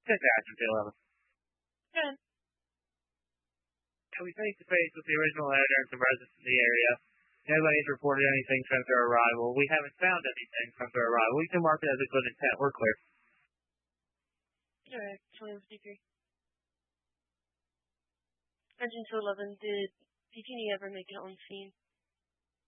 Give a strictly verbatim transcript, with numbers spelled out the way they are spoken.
Check the action two eleven. Good. We face to face with the original editor and some residents in the area. Nobody's reported anything since their arrival. We haven't found anything since their arrival. We can mark it as a good intent. We're clear. Alright, twenty-one fifty-three. Engine two eleven, did P G E ever make it on scene?